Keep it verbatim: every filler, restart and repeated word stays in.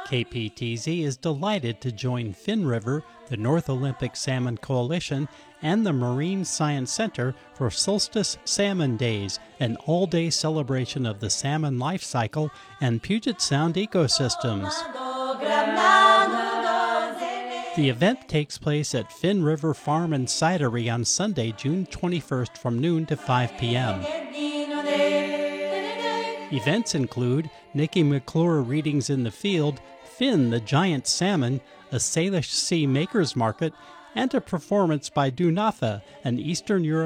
K P T Z is delighted to join Fin River, the North Olympic Salmon Coalition, and the Marine Science Center for Solstice Salmon Days, an all-day celebration of the salmon life cycle and Puget Sound ecosystems. The event takes place at Fin River Farm and Cidery on Sunday, June twenty-first from noon to five p.m. Events include Nikki McClure readings in the field, Finn the Giant Salmon, a Salish Sea Makers Market, and a performance by Dunatha, an Eastern European